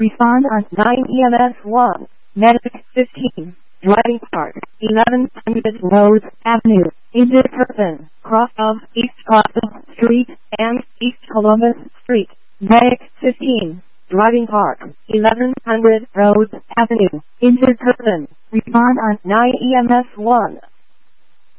Respond on 9 EMS 1. Medic 15. Driving Park, 1100 Rose Avenue, injured person, cross of East Columbus Street and East Columbus Street. Medic 15. Driving Park, 1100 Rose Avenue, injured person. Respond on 9 EMS 1.